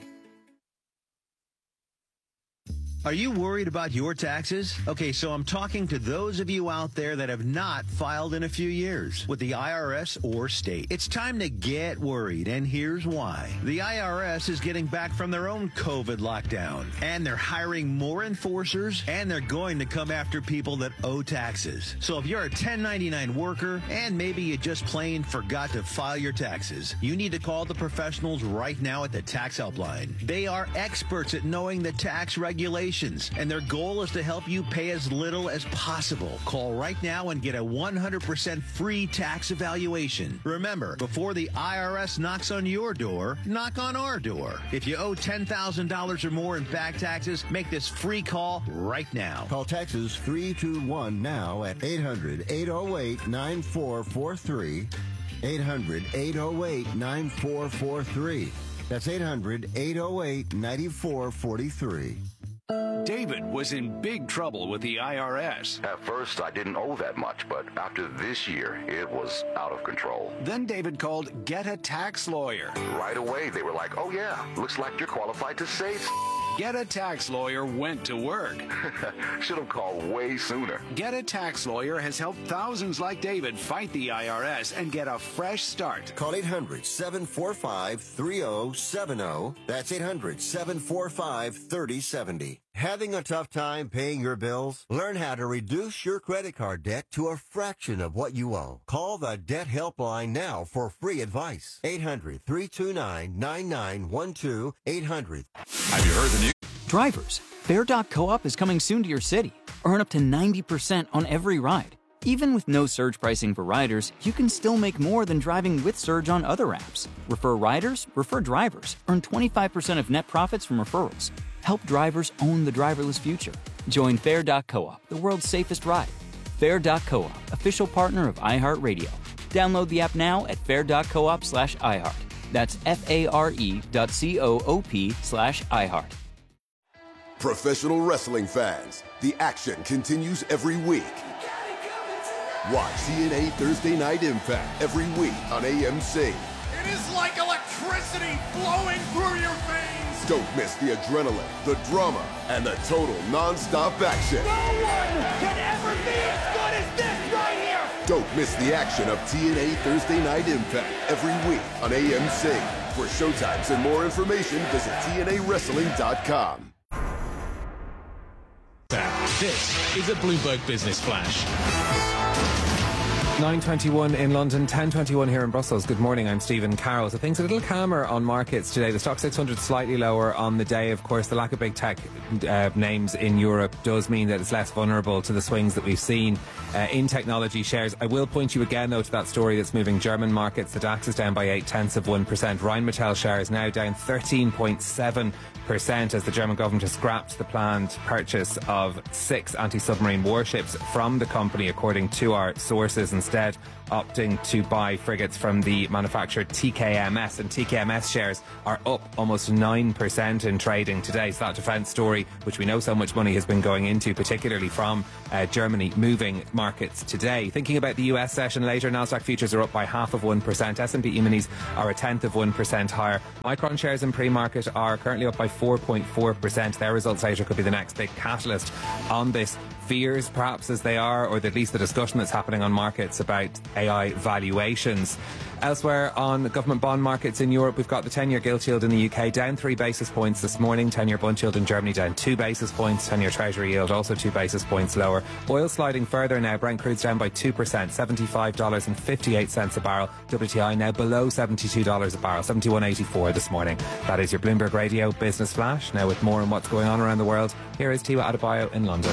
Are you worried about your taxes? Okay, so I'm talking to those of you out there that have not filed in a few years with the I R S or state. It's time to get worried, and here's why. The I R S is getting back from their own COVID lockdown, and they're hiring more enforcers, and they're going to come after people that owe taxes. So if you're a ten ninety-nine worker, and maybe you just plain forgot to file your taxes, you need to call the professionals right now at the Tax Helpline. They are experts at knowing the tax regulations, and their goal is to help you pay as little as possible. Call right now and get a one hundred percent free tax evaluation. Remember, before the I R S knocks on your door, knock on our door. If you owe ten thousand dollars or more in back taxes, make this free call right now. Call Texas three two one now at eight hundred, eight oh eight, nine four four three. eight hundred, eight oh eight, nine four four three. That's eight hundred, eight oh eight, nine four four three. David was in big trouble with the I R S. At first, I didn't owe that much, but after this year, it was out of control. Then David called Get a Tax Lawyer. Right away, they were like, oh yeah, looks like you're qualified to save. Get a Tax Lawyer went to work. Should have called way sooner. Get a Tax Lawyer has helped thousands like David fight the I R S and get a fresh start. Call eight hundred, seven four five, three oh seven oh. That's eight hundred, seven four five, three oh seven oh. Having a tough time paying your bills? Learn how to reduce your credit card debt to a fraction of what you owe. Call the Debt Helpline now for free advice. eight hundred, three two nine, nine nine one two. eight hundred. Have you heard the news? Drivers, Fair dot co-op is coming soon to your city. Earn up to ninety percent on every ride. Even with no surge pricing for riders, you can still make more than driving with Surge on other apps. Refer riders, refer drivers. Earn twenty-five percent of net profits from referrals. Help drivers own the driverless future. Join Fair dot co-op, the world's safest ride. Fair dot co-op, official partner of iHeartRadio. Download the app now at fair dot coop slash iHeart. That's F-A-R-E dot C-O-O-P slash iHeart. Professional wrestling fans, the action continues every week. Watch T N A Thursday Night Impact every week on A M C. It is like electricity flowing through your veins. Don't miss the adrenaline, the drama, and the total non-stop action. No one can ever be as good as this right here. Don't miss the action of T N A Thursday Night Impact every week on A M C. For showtimes and more information, visit T N A wrestling dot com. This is a Bloomberg Business Flash. nine twenty-one in London, ten twenty-one here in Brussels. Good morning, I'm Stephen Carroll. So things are a little calmer on markets today. The stock six hundred slightly lower on the day. Of course, the lack of big tech uh, names in Europe does mean that it's less vulnerable to the swings that we've seen uh, in technology shares. I will point you again, though, to that story that's moving German markets. The DAX is down by eight tenths of one percent. Rheinmetall shares now down thirteen point seven percent as the German government has scrapped the planned purchase of six anti-submarine warships from the company, according to our sources, instead opting to buy frigates from the manufacturer T K M S, and T K M S shares are up almost nine percent in trading today. So that defence story, which we know so much money has been going into, particularly from uh, Germany, moving markets today. Thinking about the U S session later, Nasdaq futures are up by half of one percent. S and P E-minis are a tenth of one percent higher. Micron shares in pre-market are currently up by four point four percent. Their results later could be the next big catalyst on this. Fears, perhaps, as they are, or at least the discussion that's happening on markets about A I valuations. Elsewhere on government bond markets in Europe, we've got the ten-year gilt yield in the U K down three basis points this morning. ten-year bund yield in Germany down two basis points. ten-year treasury yield also two basis points lower. Oil sliding further now. Brent crude's down by two percent, seventy-five dollars and fifty-eight cents a barrel. W T I now below seventy-two dollars a barrel, seventy-one eighty-four this morning. That is your Bloomberg Radio Business Flash. Now with more on what's going on around the world, here is Tiwa Adebayo in London.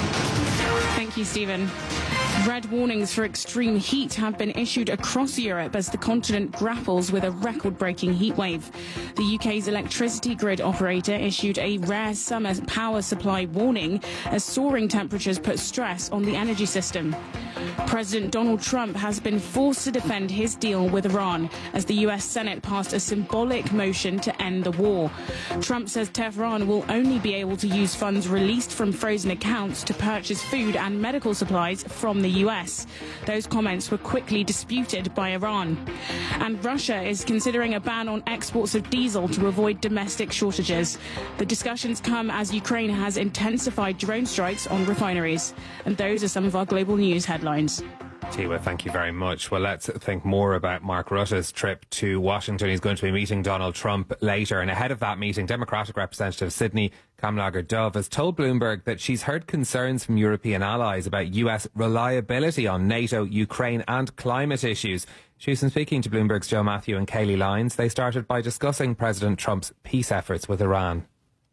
Thank you, Stephen. Red warnings for extreme heat have been issued across Europe as the continent grapples with a record-breaking heat wave. The U K's electricity grid operator issued a rare summer power supply warning as soaring temperatures put stress on the energy system. President Donald Trump has been forced to defend his deal with Iran as the U S Senate passed a symbolic motion to end the war. Trump says Tehran will only be able to use funds released from frozen accounts to purchase food and medical supplies from the U S. Those comments were quickly disputed by Iran. And Russia is considering a ban on exports of diesel to avoid domestic shortages. The discussions come as Ukraine has intensified drone strikes on refineries. And those are some of our global news headlines. Tiwa, thank you very much. Well, let's think more about Mark Rutte's trip to Washington. He's going to be meeting Donald Trump later. And ahead of that meeting, Democratic Representative Sydney Kamlager-Dove has told Bloomberg that she's heard concerns from European allies about U S reliability on NATO, Ukraine and climate issues. She's been speaking to Bloomberg's Joe Matthew and Kayleigh Lyons. They started by discussing President Trump's peace efforts with Iran.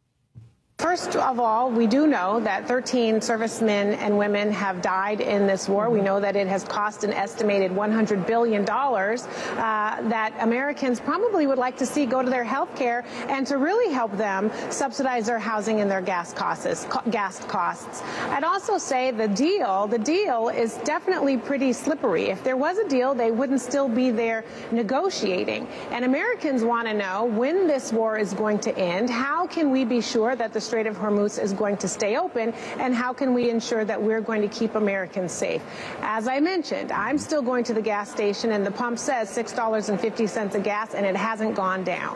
First of all, we do know that thirteen servicemen and women have died in this war. We know that it has cost an estimated one hundred billion dollars uh, that Americans probably would like to see go to their health care and to really help them subsidize their housing and their gas costs. Gas costs. I'd also say the deal, the deal is definitely pretty slippery. If there was a deal, they wouldn't still be there negotiating. And Americans want to know when this war is going to end. How can we be sure that the Strait of Hormuz is going to stay open, and how can we ensure that we're going to keep Americans safe? As I mentioned, I'm still going to the gas station, and the pump says six dollars and fifty cents a gas, and it hasn't gone down.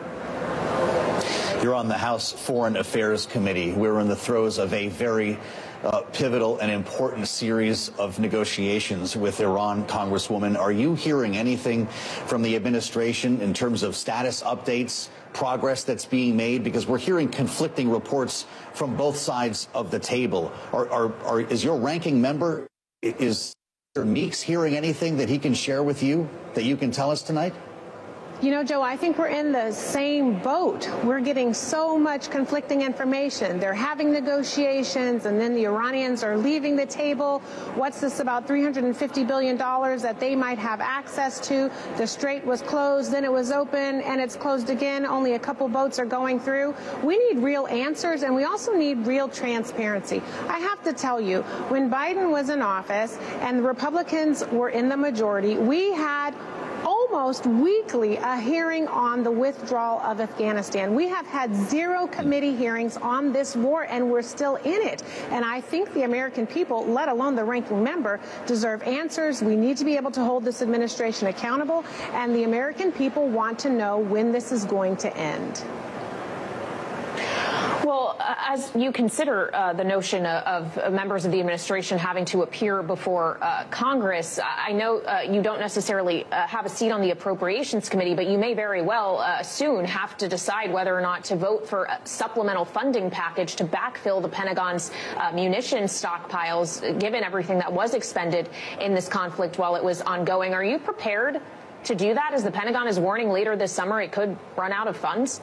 You're on the House Foreign Affairs Committee. We're in the throes of a very uh, pivotal and important series of negotiations with Iran, Congresswoman. Are you hearing anything from the administration in terms of status updates, progress that's being made? Because we're hearing conflicting reports from both sides of the table. Are, are, are, is your ranking member, is Mister Meeks hearing anything that he can share with you that you can tell us tonight? You know, Joe, I think we're in the same boat. We're getting so much conflicting information. They're having negotiations, and then the Iranians are leaving the table. What's this about three hundred fifty billion dollars that they might have access to? The strait was closed, then it was open, and it's closed again. Only a couple boats are going through. We need real answers, and we also need real transparency. I have to tell you, when Biden was in office and the Republicans were in the majority, we had almost weekly a hearing on the withdrawal of Afghanistan. We have had zero committee hearings on this war, and we're still in it. And I think the American people, let alone the ranking member, deserve answers. We need to be able to hold this administration accountable, and the American people want to know when this is going to end. Well, uh, as you consider uh, the notion of, of members of the administration having to appear before uh, Congress, I know uh, you don't necessarily uh, have a seat on the Appropriations Committee, but you may very well uh, soon have to decide whether or not to vote for a supplemental funding package to backfill the Pentagon's uh, munitions stockpiles, given everything that was expended in this conflict while it was ongoing. Are you prepared to do that, as the Pentagon is warning later this summer it could run out of funds?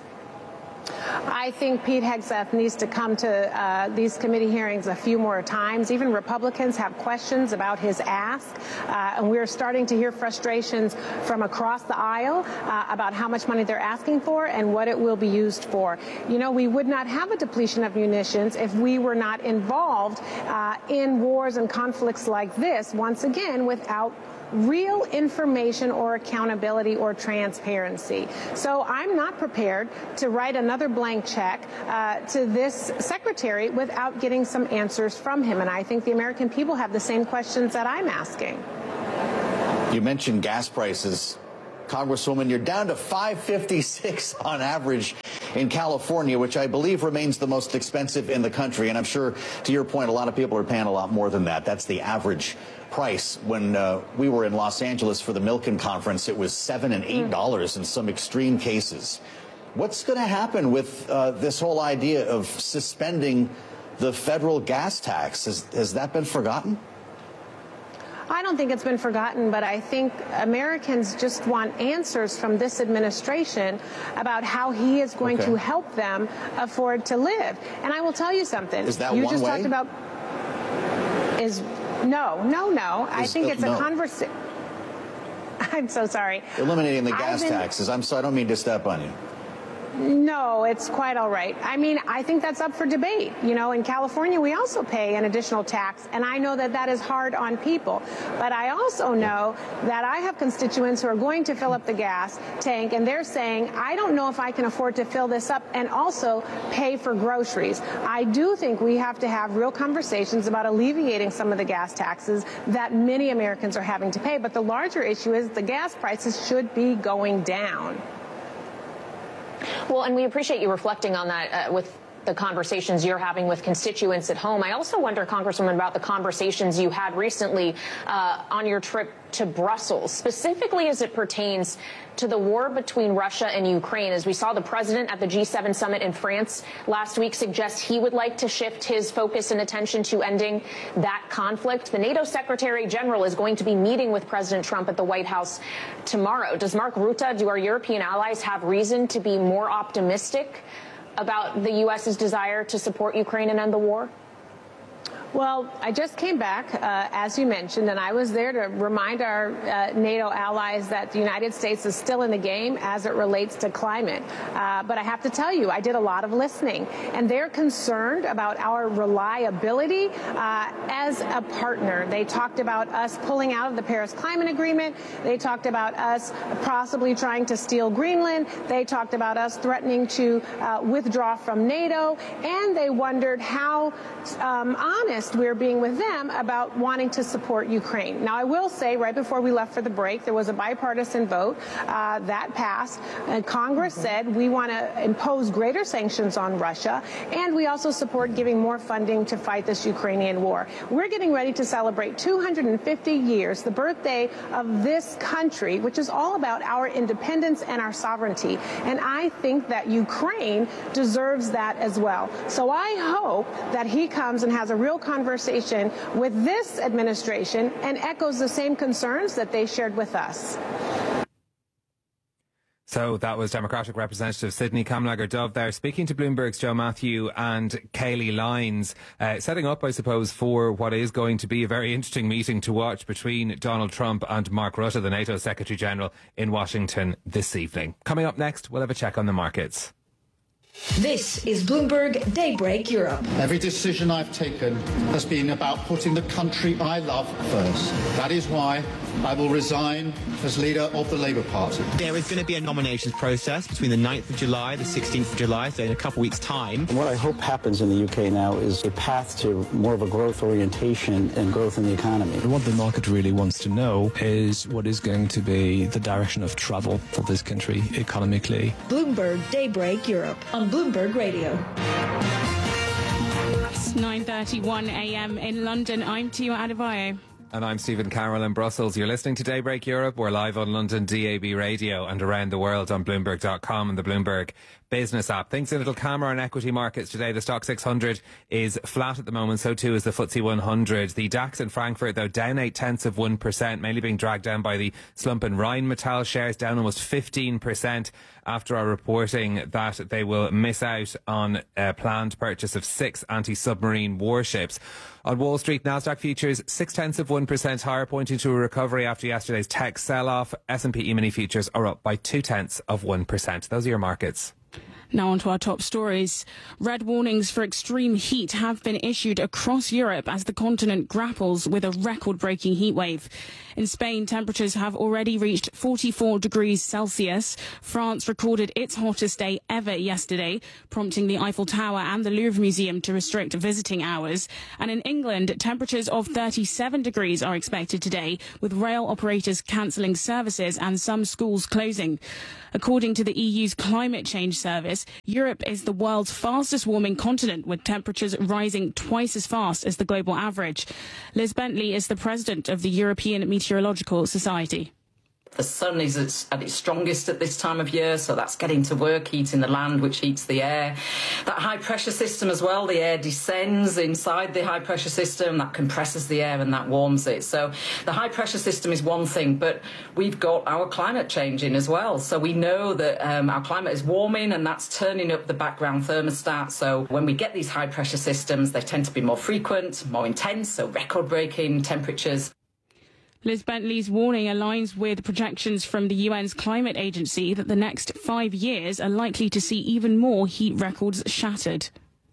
I think Pete Hegseth needs to come to uh, these committee hearings a few more times. Even Republicans have questions about his ask, uh, and we're starting to hear frustrations from across the aisle uh, about how much money they're asking for and what it will be used for. You know, we would not have a depletion of munitions if we were not involved uh, in wars and conflicts like this, once again, without real information or accountability or transparency. So I'm not prepared to write another blank check uh, to this secretary without getting some answers from him. And I think the American people have the same questions that I'm asking. You mentioned gas prices. Congresswoman, you're down to five fifty-six on average in California, which I believe remains the most expensive in the country. And I'm sure, to your point, a lot of people are paying a lot more than that. That's the average price. When uh, we were in Los Angeles for the Milken conference, it was seven and eight dollars in some extreme cases. What's going to happen with uh, this whole idea of suspending the federal gas tax? Has, has that been forgotten? I don't think it's been forgotten, but I think Americans just want answers from this administration about how he is going Okay. to help them afford to live. And I will tell you something. Is that you one just way? talked about is no, no, no. I Is- think uh, it's no. a conversation. I'm so sorry. Eliminating the I've gas been- taxes. I'm sorry, I don't mean to step on you. No, it's quite all right. I mean, I think that's up for debate. You know, in California, we also pay an additional tax, and I know that that is hard on people. But I also know that I have constituents who are going to fill up the gas tank, and they're saying, I don't know if I can afford to fill this up and also pay for groceries. I do think we have to have real conversations about alleviating some of the gas taxes that many Americans are having to pay. But the larger issue is the gas prices should be going down. Well, and we appreciate you reflecting on that uh, with the conversations you're having with constituents at home. I also wonder, Congresswoman, about the conversations you had recently uh, on your trip to Brussels, specifically as it pertains to the war between Russia and Ukraine. As we saw the president at the G seven summit in France last week suggest he would like to shift his focus and attention to ending that conflict. The NATO Secretary General is going to be meeting with President Trump at the White House tomorrow. Does Mark Rutte, do our European allies have reason to be more optimistic about the U S's desire to support Ukraine and end the war? Well, I just came back, uh, as you mentioned, and I was there to remind our uh, NATO allies that the United States is still in the game as it relates to climate. Uh, but I have to tell you, I did a lot of listening, and they're concerned about our reliability uh, as a partner. They talked about us pulling out of the Paris Climate Agreement. They talked about us possibly trying to steal Greenland. They talked about us threatening to uh, withdraw from NATO, and they wondered how um, honest we're being with them about wanting to support Ukraine. Now, I will say, right before we left for the break, there was a bipartisan vote uh, that passed. And Congress said we want to impose greater sanctions on Russia, and we also support giving more funding to fight this Ukrainian war. We're getting ready to celebrate two hundred fifty years, the birthday of this country, which is all about our independence and our sovereignty. And I think that Ukraine deserves that as well. So I hope that he comes and has a real conversation with this administration and echoes the same concerns that they shared with us. So that was Democratic Representative Sydney Kamlager-Dove there, speaking to Bloomberg's Joe Matthew and Kayleigh Lyons, uh, setting up, I suppose, for what is going to be a very interesting meeting to watch between Donald Trump and Mark Rutte, the NATO Secretary General, in Washington this evening. Coming up next, we'll have a check on the markets. This is Bloomberg Daybreak Europe. Every decision I've taken has been about putting the country I love first. That is why I will resign as leader of the Labour Party. There is going to be a nominations process between the ninth of July, the sixteenth of July, so in a couple of weeks' time. And what I hope happens in the U K now is a path to more of a growth orientation and growth in the economy. What the market really wants to know is what is going to be the direction of travel for this country economically. Bloomberg Daybreak Europe on Bloomberg Radio. nine thirty-one a m in London. I'm Tia Adebayo. And I'm Stephen Carroll in Brussels. You're listening to Daybreak Europe. We're live on London D A B radio and around the world on Bloomberg dot com and the Bloomberg Business app. Things a little calmer on equity markets today. The Stock six hundred is flat at the moment. So too is the F T S E one hundred. The DAX in Frankfurt, though, down eight tenths of one percent, mainly being dragged down by the slump in Rheinmetall shares, down almost fifteen percent after our reporting that they will miss out on a planned purchase of six anti-submarine warships. On Wall Street, Nasdaq futures six tenths of one percent higher, pointing to a recovery after yesterday's tech sell-off. S and P E-mini futures are up by two tenths of one percent. Those are your markets. Now on to our top stories. Red warnings for extreme heat have been issued across Europe as the continent grapples with a record-breaking heatwave. In Spain, temperatures have already reached forty-four degrees Celsius. France recorded its hottest day ever yesterday, prompting the Eiffel Tower and the Louvre Museum to restrict visiting hours. And in England, temperatures of thirty-seven degrees are expected today, with rail operators cancelling services and some schools closing. According to the E U's Climate Change Service, Europe is the world's fastest warming continent, with temperatures rising twice as fast as the global average. Liz Bentley is the president of the European Meteorological Society. The sun is at its strongest at this time of year, so that's getting to work, heating the land, which heats the air. That high-pressure system as well, the air descends inside the high-pressure system, that compresses the air and that warms it. So the high-pressure system is one thing, but we've got our climate changing as well. So we know that um, our climate is warming, and that's turning up the background thermostat. So when we get these high-pressure systems, they tend to be more frequent, more intense, so record-breaking temperatures. Liz Bentley's warning aligns with projections from the U N's climate agency that the next five years are likely to see even more heat records shattered.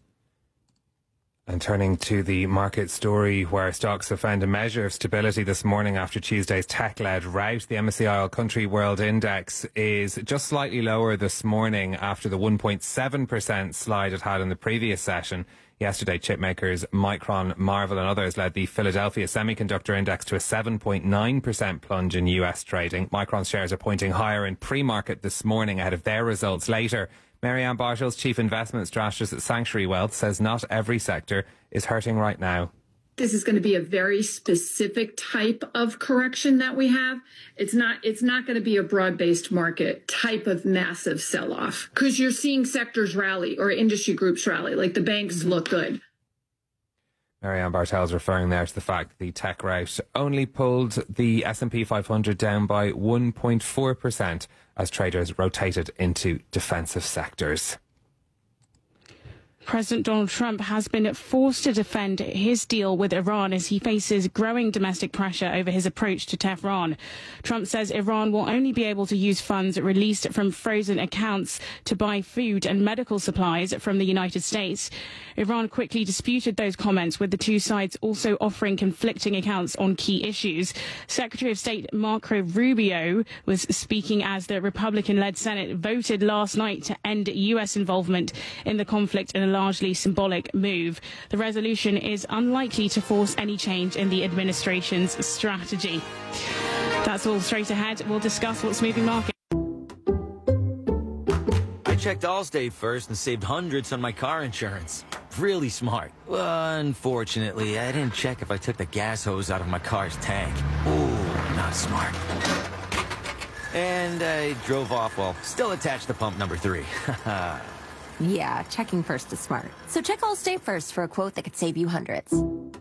And turning to the market story, where stocks have found a measure of stability this morning after Tuesday's tech-led rout. The M S C I All Country World Index is just slightly lower this morning after the one point seven percent slide it had in the previous session. Yesterday, chipmakers Micron, Marvell and others led the Philadelphia Semiconductor Index to a seven point nine percent plunge in U S trading. Micron's shares are pointing higher in pre-market this morning ahead of their results later. Marianne Bartels, Chief Investment Strategist at Sanctuary Wealth, says not every sector is hurting right now. This is going to be a very specific type of correction that we have. It's not it's not going to be a broad-based market type of massive sell-off, because you're seeing sectors rally or industry groups rally, like the banks look good. Marianne Bartels referring there to the fact that the tech rout only pulled the S and P five hundred down by one point four percent as traders rotated into defensive sectors. President Donald Trump has been forced to defend his deal with Iran as he faces growing domestic pressure over his approach to Tehran. Trump says Iran will only be able to use funds released from frozen accounts to buy food and medical supplies from the United States. Iran quickly disputed those comments, with the two sides also offering conflicting accounts on key issues. Secretary of State Marco Rubio was speaking as the Republican-led Senate voted last night to end U S involvement in the conflict in a largely symbolic move. The resolution is unlikely to force any change in the administration's strategy. That's all straight ahead. We'll discuss what's moving markets. I checked Allstate first and saved hundreds on my car insurance. Really smart. Unfortunately, I didn't check if I took the gas hose out of my car's tank. Ooh, not smart. And I drove off while still attached to pump number three. Yeah, checking first is smart. So check Allstate first for a quote that could save you hundreds.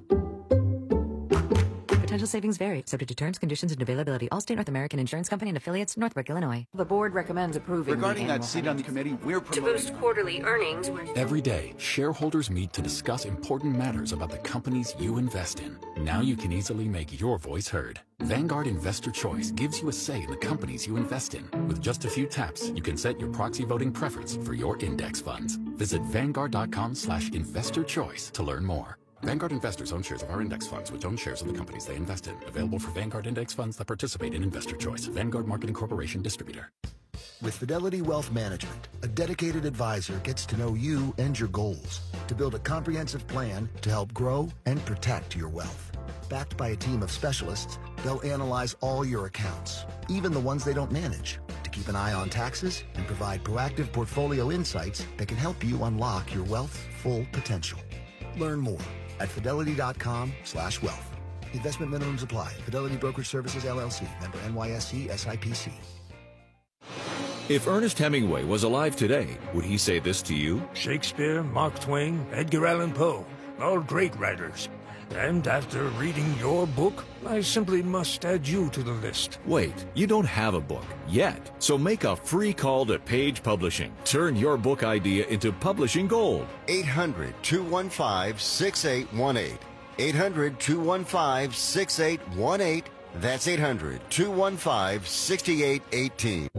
Potential savings vary, subject to terms, conditions, and availability. Allstate North American Insurance Company and affiliates, Northbrook, Illinois. The board recommends approving Regarding the that seat on the committee, we're to promoting... boost quarterly earnings. Every day, shareholders meet to discuss important matters about the companies you invest in. Now you can easily make your voice heard. Vanguard Investor Choice gives you a say in the companies you invest in. With just a few taps, you can set your proxy voting preference for your index funds. Visit Vanguard.com slash investor choice to learn more. Vanguard investors own shares of our index funds, which own shares of the companies they invest in. Available for Vanguard index funds that participate in Investor Choice. Vanguard Marketing Corporation distributor. With Fidelity Wealth Management, a dedicated advisor gets to know you and your goals to build a comprehensive plan to help grow and protect your wealth. Backed by a team of specialists, they'll analyze all your accounts, even the ones they don't manage, to keep an eye on taxes and provide proactive portfolio insights that can help you unlock your wealth's full potential. Learn more at fidelity.com slash wealth. Investment minimums apply. Fidelity Brokerage Services, L L C. Member N Y S E, S I P C. If Ernest Hemingway was alive today, would he say this to you? Shakespeare, Mark Twain, Edgar Allan Poe, all great writers. And after reading your book, I simply must add you to the list. Wait, you don't have a book yet. So make a free call to Page Publishing. Turn your book idea into publishing gold. eight hundred, two one five, six eight one eight. eight hundred, two one five, six eight one eight. That's eight hundred, two one five, six eight one eight.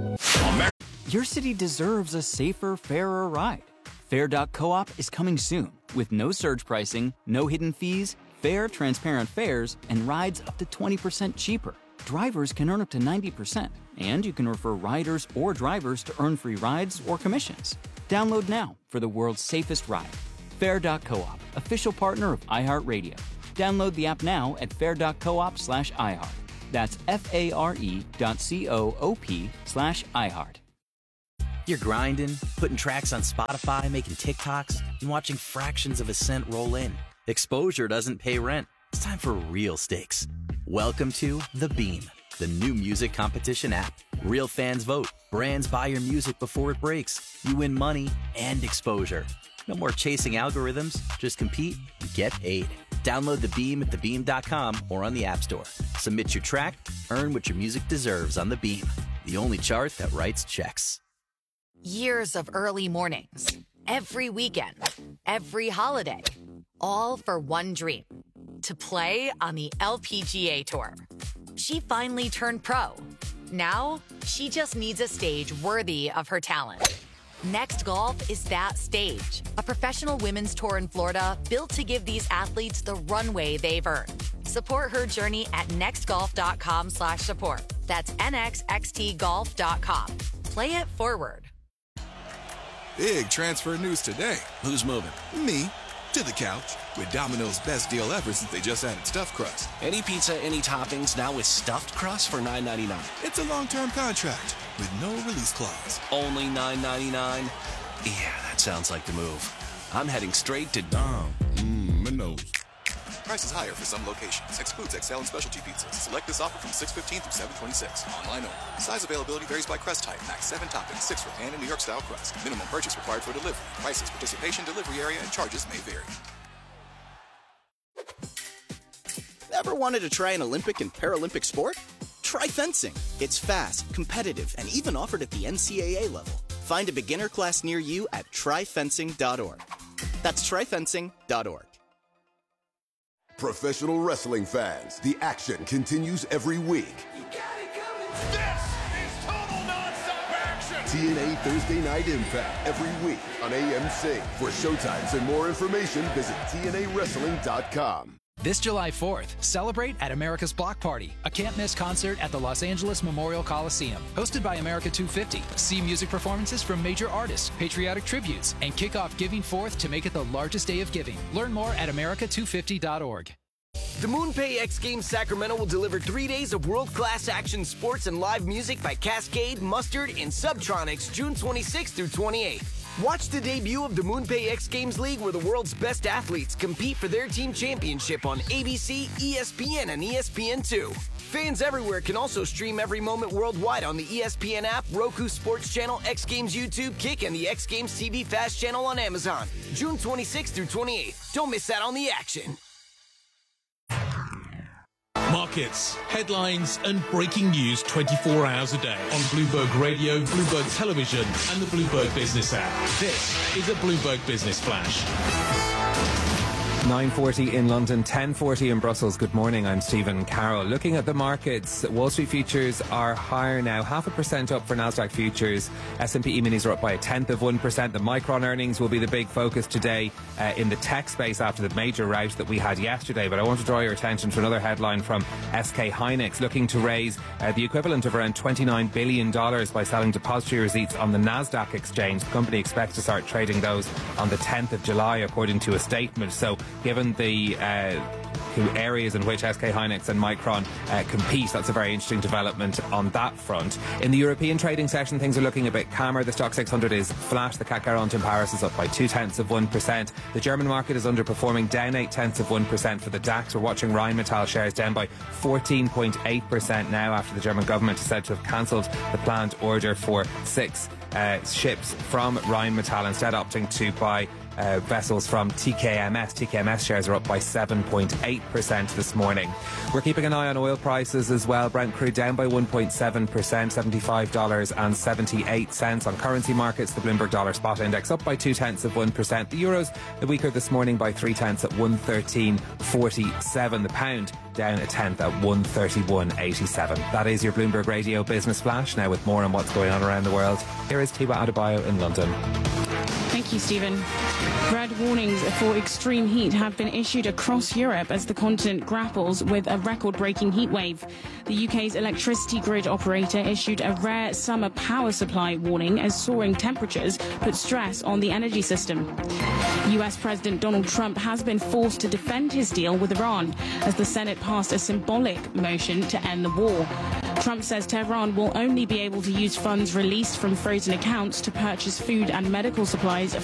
Your city deserves a safer, fairer ride. Fair dot coop is coming soon with no surge pricing, no hidden fees, fair, transparent fares, and rides up to twenty percent cheaper. Drivers can earn up to ninety percent, and you can refer riders or drivers to earn free rides or commissions. Download now for the world's safest ride. Fair dot coop, official partner of iHeartRadio. Download the app now at fair dot coop slash iHeart. That's F-A-R-E dot C-O-O-P slash iHeart. You're grinding, putting tracks on Spotify, making TikToks, and watching fractions of a cent roll in. Exposure doesn't pay rent. It's time for real stakes. Welcome to The Beam, the new music competition app. Real fans vote. Brands buy your music before it breaks. You win money and exposure. No more chasing algorithms. Just compete and get paid. Download The Beam at the beam dot com or on the App Store. Submit your track. Earn what your music deserves on The Beam, the only chart that writes checks. Years of early mornings, every weekend, every holiday, all for one dream, to play on the L P G A Tour. She finally turned pro. Now, she just needs a stage worthy of her talent. Next Golf is that stage, a professional women's tour in Florida built to give these athletes the runway they've earned. Support her journey at next golf dot com slash support. That's N X X T golf dot com. Play it forward. Big transfer news today. Who's moving? Me. To the couch. With Domino's best deal ever since they just added stuffed crust. Any pizza, any toppings, now with stuffed crust for nine ninety-nine. It's a long-term contract with no release clause. Only nine ninety-nine? Yeah, that sounds like the move. I'm heading straight to Dom. Mmm, Minos. Prices higher for some locations. Excludes X L and specialty pizzas. Select this offer from six fifteen through seven twenty-six. Online only. Size availability varies by crust type. Max seven toppings, six for pan and New York style crust. Minimum purchase required for delivery. Prices, participation, delivery area, and charges may vary. Ever wanted to try an Olympic and Paralympic sport? Try fencing. It's fast, competitive, and even offered at the N C A A level. Find a beginner class near you at try fencing dot org. That's try fencing dot org. Professional wrestling fans, the action continues every week. This is total non-stop action! T N A Thursday Night Impact every week on A M C. For showtimes and more information, visit T N A wrestling dot com. This July fourth, celebrate at America's Block Party, a can't-miss concert at the Los Angeles Memorial Coliseum. Hosted by America two fifty. See music performances from major artists, patriotic tributes, and kick off Giving Forth to make it the largest day of giving. Learn more at America two fifty dot org. The MoonPay X Games Sacramento will deliver three days of world-class action sports and live music by Cascade, Mustard, and Subtronics June twenty-sixth through twenty-eighth. Watch the debut of the MoonPay X Games League, where the world's best athletes compete for their team championship on A B C, E S P N, and E S P N two. Fans everywhere can also stream every moment worldwide on the E S P N app, Roku Sports Channel, X Games YouTube, Kick, and the X Games T V Fast Channel on Amazon. June twenty-sixth through twenty-eighth. Don't miss out on the action. Markets, headlines, and breaking news twenty-four hours a day on Bloomberg Radio, Bloomberg Television, and the Bloomberg Business app. This is a Bloomberg Business Flash. nine forty in London, ten forty in Brussels. Good morning, I'm Stephen Carroll. Looking at the markets, Wall Street futures are higher now, half a percent up for Nasdaq futures. S and P E-minis are up by a tenth of one percent. The Micron earnings will be the big focus today uh, in the tech space after the major rout that we had yesterday. But I want to draw your attention to another headline from S K Hynix, looking to raise uh, the equivalent of around twenty-nine billion dollars by selling depository receipts on the Nasdaq exchange. The company expects to start trading those on the tenth of July, according to a statement. So given the uh, areas in which S K Hynix and Micron uh, compete. That's a very interesting development on that front. In the European trading session, things are looking a bit calmer. The Stock six hundred is flat. The C A C quarante in Paris is up by two tenths of one percent. The German market is underperforming, down eight tenths of one percent for the DAX. We're watching Rheinmetall shares down by fourteen point eight percent now after the German government is said to have cancelled the planned order for six uh, ships from Rheinmetall, instead opting to buy Uh, vessels from T K M S. T K M S shares are up by seven point eight percent this morning. We're keeping an eye on oil prices as well. Brent crude down by one point seven percent, seventy-five dollars and seventy-eight cents. On currency markets, the Bloomberg Dollar Spot Index up by two tenths of one percent. The Euro's weaker this morning by three tenths at one thirteen forty-seven. The pound down a tenth at one thirty-one eighty-seven. That is your Bloomberg Radio Business Flash. Now with more on what's going on around the world, here is Tiwa Adebayo in London. Thank you, Stephen. Red warnings for extreme heat have been issued across Europe as the continent grapples with a record-breaking heat wave. The U K's electricity grid operator issued a rare summer power supply warning as soaring temperatures put stress on the energy system. U S President Donald Trump has been forced to defend his deal with Iran as the Senate passed a symbolic motion to end the war. Trump says Tehran will only be able to use funds released from frozen accounts to purchase food and medical supplies